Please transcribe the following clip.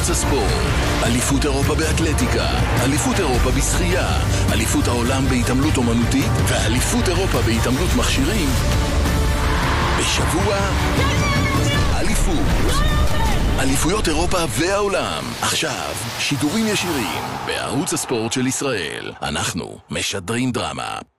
בערוץ הספורט. אליפות אירופה באתלטיקה, אליפות אירופה בשחייה, אליפות העולם בהתעמלות אומנותית ואליפות אירופה בהתעמלות מכשירים. בשבוע אליפות. אליפויות אירופה והעולם. עכשיו, שידורים ישירים בערוץ הספורט של ישראל. אנחנו משדרים דרמה.